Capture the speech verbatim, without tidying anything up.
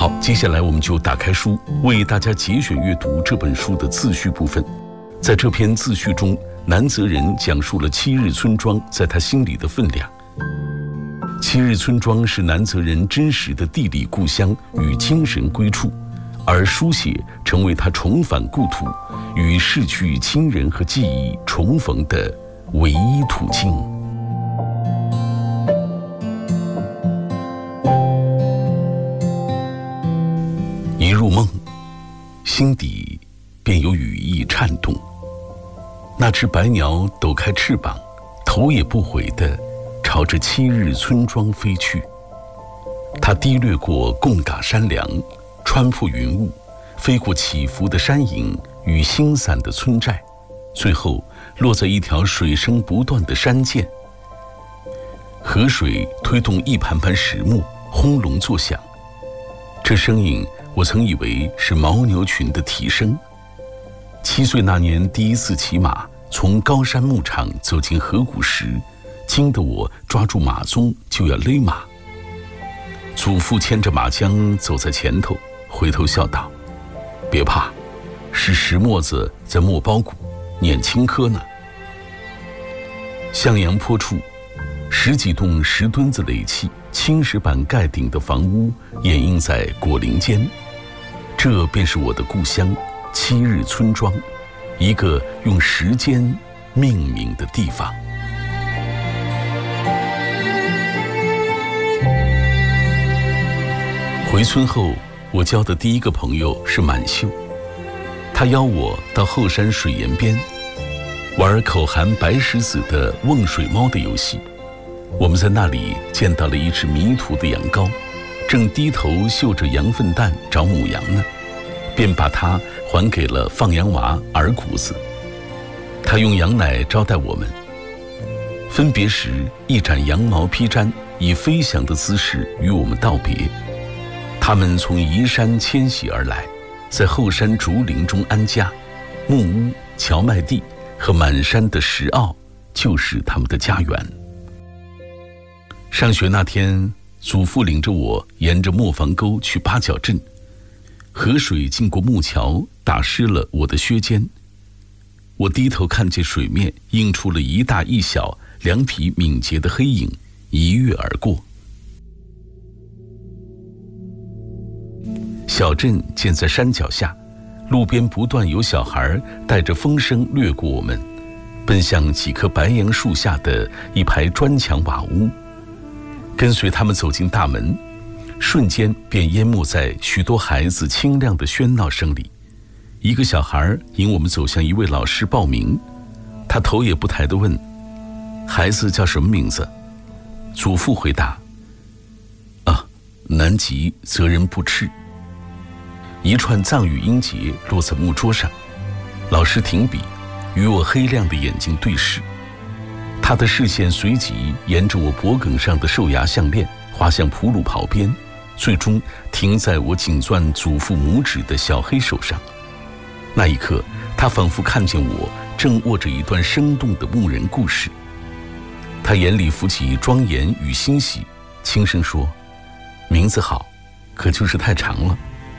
好，接下来我们就打开书，为大家节选阅读这本书的自序部分。在这篇自序中，南泽人讲述了七日村庄在他心里的分量。七日村庄是南泽人真实的地理故乡与精神归处，而书写成为他重返故土与逝去亲人和记忆重逢的唯一途径。一入梦，心底便有羽翼颤动，那只白鸟抖开翅膀，头也不回地朝着七日村庄飞去。它低掠过贡嘎山梁，穿破云雾，飞过起伏的山影与星散的村寨，最后落在一条水声不断的山涧。河水推动一盘盘石磨，轰隆作响。这声音我曾以为是牦牛群的蹄声。七岁那年第一次骑马从高山牧场走进河谷时，惊得我抓住马鬃就要勒马。祖父牵着马缰走在前头，回头笑道：“别怕，是石磨子在磨包谷，碾青稞呢。”向阳坡处，十几栋石墩子垒砌、青石板盖顶的房屋掩映在果林间，这便是我的故乡七日村庄，一个用时间命名的地方。回村后，我交的第一个朋友是满秀，他邀我到后山水岩边玩口含白石子的瓮水猫的游戏。我们在那里见到了一只迷途的羊羔，正低头嗅着羊粪蛋找母羊呢，便把它还给了放羊娃耳骨子。他用羊奶招待我们。分别时，一展羊毛披毡，以飞翔的姿势与我们道别。他们从移山迁徙而来，在后山竹林中安家，木屋、荞麦地和满山的石坳就是他们的家园。上学那天，祖父领着我沿着磨坊沟去八角镇，河水经过木桥，打湿了我的靴尖。我低头看见水面映出了一大一小两匹敏捷的黑影，一跃而过。小镇建在山脚下，路边不断有小孩带着风声掠过我们，奔向几棵白杨树下的一排砖墙瓦屋。跟随他们走进大门，瞬间便淹没在许多孩子清亮的喧闹声里。一个小孩引我们走向一位老师报名，他头也不抬地问：“孩子叫什么名字？”祖父回答：“啊，南极泽人不赤。”一串藏语音节落在木桌上，老师停笔，与我黑亮的眼睛对视。他的视线随即沿着我脖颈上的兽牙项链滑向普鲁袍边，最终停在我紧攥祖父拇指的小黑手上。那一刻，他仿佛看见我正握着一段生动的牧人故事。他眼里浮起庄严与欣喜，轻声说：“名字好，可就是太长了。”